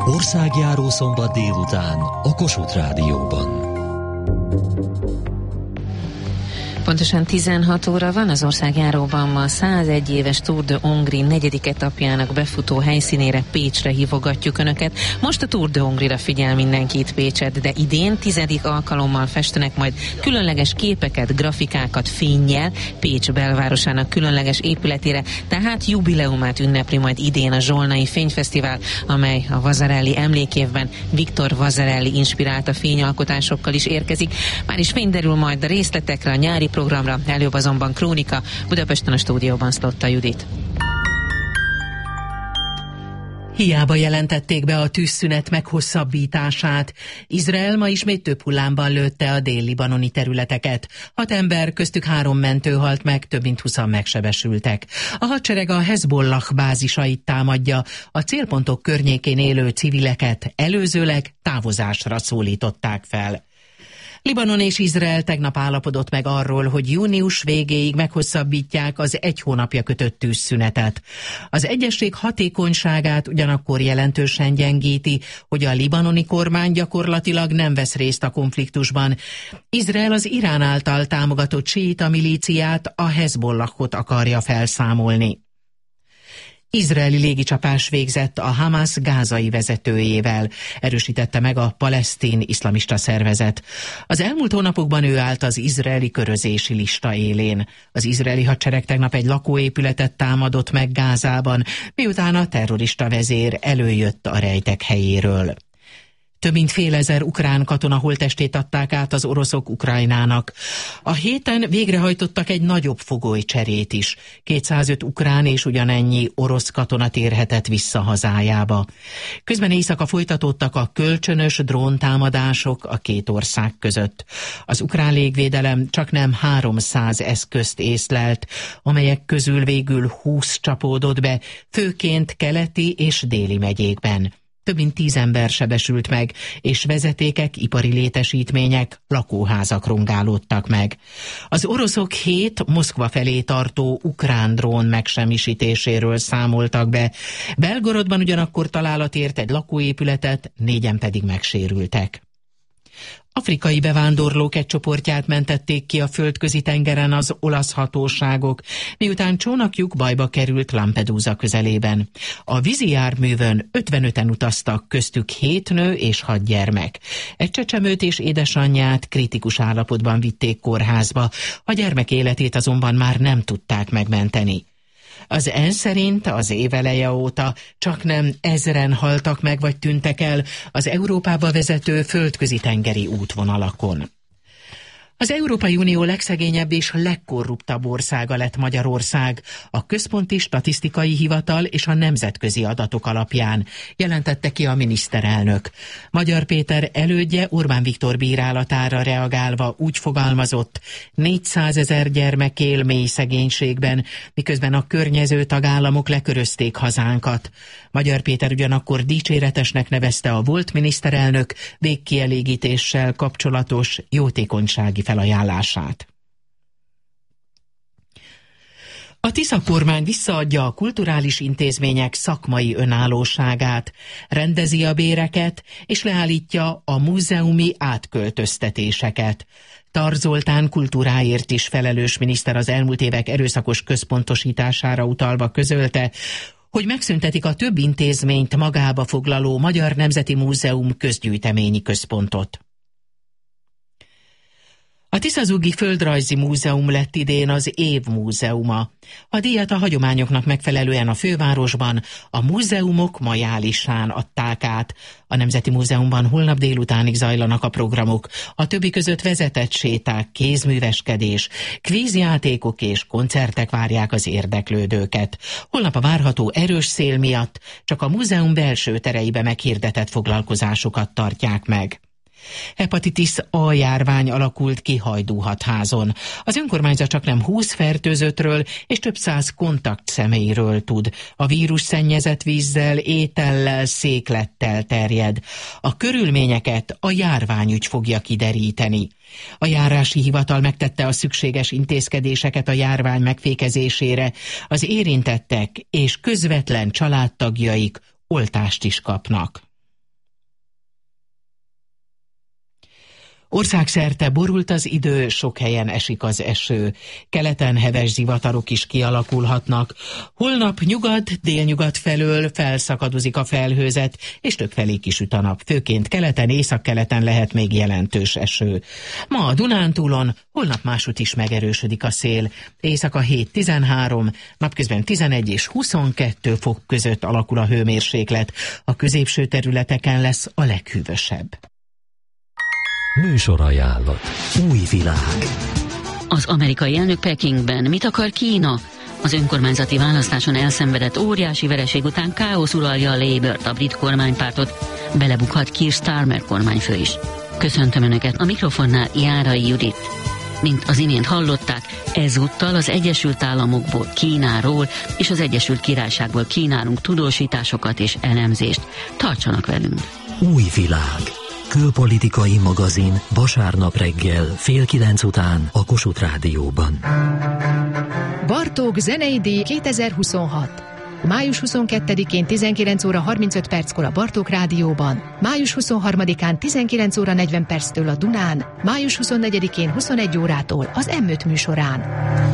Országjáró szombat délután a Kossuth Rádióban. Pontosan 16 óra van, az országjáróban ma 101 éves Tour de Hongrie 4. etapjának befutó helyszínére, Pécsre hívogatjuk Önöket. Most a Tour de Hongrie-ra figyel mindenki itt Pécset, de idén 10. alkalommal festenek majd különleges képeket, grafikákat fénnyel Pécs belvárosának különleges épületére, tehát jubileumát ünnepli majd idén a Zsolnai Fényfesztivál, amely a Vasarely emlékévben Viktor Vasarely inspirálta fényalkotásokkal is érkezik. Már is fény derül majd a részletekre, a nyári programra, előbb azonban krónika. Budapesten a stúdióban Szlotta Judit. Hiába jelentették be a tűzszünet meghosszabbítását. Izrael ma ismét több hullámban lőtte a dél-libanoni területeket. 6 ember, köztük 3 mentő halt meg, több mint 20-an megsebesültek. A hadsereg a Hezbollah bázisait támadja. A célpontok környékén élő civileket előzőleg távozásra szólították fel. Libanon és Izrael tegnap állapodott meg arról, hogy június végéig meghosszabbítják az 1 hónapja kötött tűzszünetet. Az egyezség hatékonyságát ugyanakkor jelentősen gyengíti, hogy a libanoni kormány gyakorlatilag nem vesz részt a konfliktusban. Izrael az Irán által támogatott síita milíciát, a Hezbollahot akarja felszámolni. Izraeli légicsapás végzett a Hamas gázai vezetőjével, erősítette meg a palesztin iszlamista szervezet. Az elmúlt hónapokban ő állt az izraeli körözési lista élén. Az izraeli hadsereg tegnap egy lakóépületet támadott meg Gázában, miután a terrorista vezér előjött a rejtek helyéről. Több mint fél ezer ukrán katona holttestét adták át az oroszok Ukrajnának. A héten végrehajtottak egy nagyobb fogolycserét is. 205 ukrán és ugyanennyi orosz katona térhetett vissza hazájába. Közben éjszaka folytatódtak a kölcsönös dróntámadások a két ország között. Az ukrán légvédelem csaknem 300 eszközt észlelt, amelyek közül végül 20 csapódott be, főként keleti és déli megyékben. Több mint 10 ember sebesült meg, és vezetékek, ipari létesítmények, lakóházak rongálódtak meg. Az oroszok 7 Moszkva felé tartó ukrán drón megsemmisítéséről számoltak be. Belgorodban ugyanakkor találat ért egy lakóépületet, 4-en pedig megsérültek. Afrikai bevándorlók egy csoportját mentették ki a földközi tengeren az olasz hatóságok, miután csónakjuk bajba került Lampedusa közelében. A vízi járművön 55-en utaztak, köztük 7 nő és 6 gyermek. Egy csecsemőt és édesanyját kritikus állapotban vitték kórházba, a gyermek életét azonban már nem tudták megmenteni. Az ENSZ szerint az év eleje óta csaknem 1000-en haltak meg vagy tűntek el az Európába vezető földközi tengeri útvonalakon. Az Európai Unió legszegényebb és legkorruptabb országa lett Magyarország, a Központi Statisztikai Hivatal és a nemzetközi adatok alapján, jelentette ki a miniszterelnök. Magyar Péter elődje Orbán Viktor bírálatára reagálva úgy fogalmazott: 400 000 gyermek él mély szegénységben, miközben a környező tagállamok lekörözték hazánkat. Magyar Péter ugyanakkor dicséretesnek nevezte a volt miniszterelnök végkielégítéssel kapcsolatos jótékonysági felajánlását. A Tisza kormány visszaadja a kulturális intézmények szakmai önállóságát, rendezi a béreket és leállítja a múzeumi átköltöztetéseket. Tar Zoltán kultúráért is felelős miniszter az elmúlt évek erőszakos központosítására utalva közölte, hogy megszüntetik a több intézményt magába foglaló Magyar Nemzeti Múzeum közgyűjteményi központot. A Tiszazugi Földrajzi Múzeum lett idén az év múzeuma. A díjat a hagyományoknak megfelelően a fővárosban a múzeumok majálisán adták át. A Nemzeti Múzeumban holnap délutánig zajlanak a programok, a többi között vezetett séták, kézműveskedés, kvízjátékok és koncertek várják az érdeklődőket. Holnap a várható erős szél miatt csak a múzeum belső tereibe meghirdetett foglalkozásokat tartják meg. Hepatitis A járvány alakult ki Hajdúhatházon. Az önkormányzat csaknem 20 fertőzöttről és több 100 kontakt személyről tud. A vírus szennyezett vízzel, étellel, széklettel terjed. A körülményeket a járványügy fogja kideríteni. A járási hivatal megtette a szükséges intézkedéseket a járvány megfékezésére. Az érintettek és közvetlen családtagjaik oltást is kapnak. Országszerte borult az idő, sok helyen esik az eső. Keleten heves zivatarok is kialakulhatnak. Holnap nyugat-délnyugat felől felszakadozik a felhőzet, és többfelé kisüt a nap. Főként keleten, északkeleten lehet még jelentős eső. Ma a Dunántúlon, holnap másút is megerősödik a szél. Éjszaka 7-13, napközben 11 és 22 fok között alakul a hőmérséklet. A középső területeken lesz a leghűvösebb. Műsorajánlat. Új világ. Az amerikai elnök Pekingben mit akar Kína? Az önkormányzati választáson elszenvedett óriási vereség után káosz uralja a Labourt, a brit kormánypártot. Belebukhat Keir Starmer kormányfő is. Köszöntöm Önöket, a mikrofonnál Járai Judit. Mint az imént hallották, ezúttal az Egyesült Államokból, Kínáról és az Egyesült Királyságból kínálunk tudósításokat és elemzést. Tartsanak velünk! Új világ. Külpolitikai magazin vasárnap reggel 8:30 után a Kossuth Rádióban. Bartók zenei díj 2026. Május 22-én 19 óra 35 perckor a Bartók Rádióban, május 23-án 19 óra 40 perctől a Dunán, május 24-én 21 órától az M5 műsorán.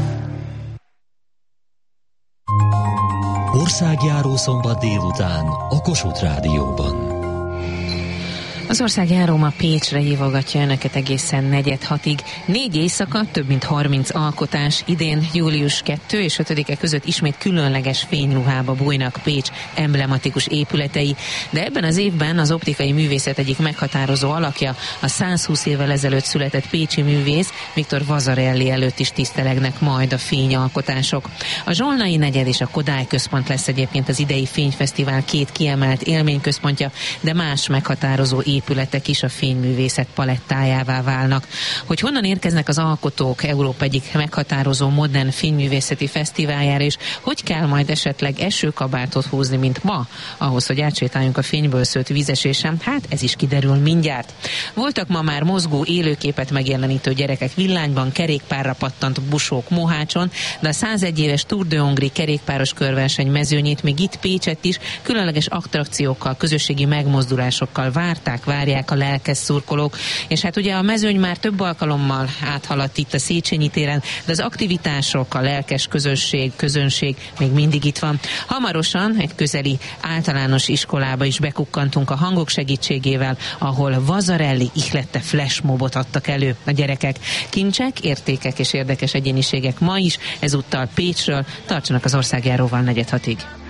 Országjáró szombat délután a Kossuth Rádióban. Az országjáró ma Pécsre hívogatja Önöket egészen 4:06-ig. 4 éjszaka, több mint 30 alkotás. Idén július 2 és 5-e között ismét különleges fényruhába bújnak Pécs emblematikus épületei, de ebben az évben az optikai művészet egyik meghatározó alakja, a 120 évvel ezelőtt született pécsi művész Viktor Vasarely előtt is tisztelegnek majd a fényalkotások. A Zsolnai negyed és a Kodály központ lesz egyébként az idei fényfesztivál két kiemelt élményközpontja, de más meghatározó épületek is a fényművészet palettájává válnak. Hogy honnan érkeznek az alkotók Európa egyik meghatározó modern fényművészeti fesztiváljára, és hogy kell majd esetleg esőkabátot húzni, mint ma, ahhoz, hogy átsétáljunk a fényből szőtt vízesésen, hát ez is kiderül mindjárt. Voltak ma már mozgó élőképet megjelenítő gyerekek villányban, kerékpárra pattant busók Mohácson, de a 101 éves Tour de Hongrie kerékpáros körverseny mezőnyét még itt Pécsett is különleges attrakciókkal, közösségi megmozdulásokkal várják a lelkes szurkolók, és hát ugye a mezőny már több alkalommal áthaladt itt a Széchenyi téren, de az aktivitások, a lelkes közönség még mindig itt van. Hamarosan egy közeli általános iskolába is bekukkantunk a hangok segítségével, ahol Vasarely ihlette flashmobot adtak elő a gyerekek. Kincsek, értékek és érdekes egyéniségek ma is, ezúttal Pécsről. Tartsanak az országjáróval 4:06-ig.